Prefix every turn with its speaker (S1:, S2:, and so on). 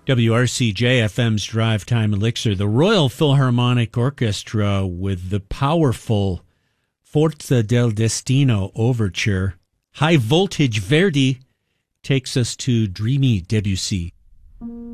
S1: WRCJ FM's Drive Time Elixir, the Royal Philharmonic Orchestra with the powerful Forza del Destino overture. High Voltage Verdi takes us to dreamy Debussy.